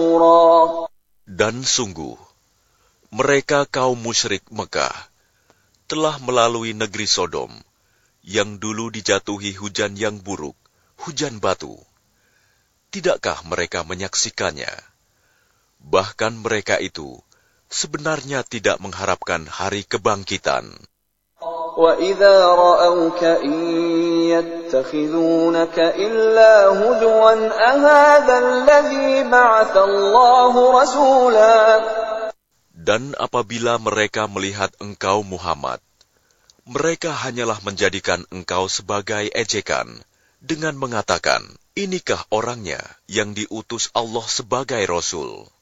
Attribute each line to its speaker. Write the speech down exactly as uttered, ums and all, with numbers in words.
Speaker 1: Dan sungguh, mereka kaum musyrik Mekah telah melalui negeri Sodom, yang dulu dijatuhi hujan yang buruk, hujan batu. Tidakkah mereka menyaksikannya? Bahkan mereka itu sebenarnya tidak mengharapkan hari kebangkitan.
Speaker 2: وَإِذَا رَأَوْكَ إِن يَتَّخِذُونَكَ إِلَّا هُزُوًا أَهَذَا الَّذِي بَعَثَ اللَّهُ رَسُولًا.
Speaker 1: Dan apabila mereka melihat engkau Muhammad, mereka hanyalah menjadikan engkau sebagai ejekan dengan mengatakan, inikah orangnya yang diutus Allah sebagai Rasul?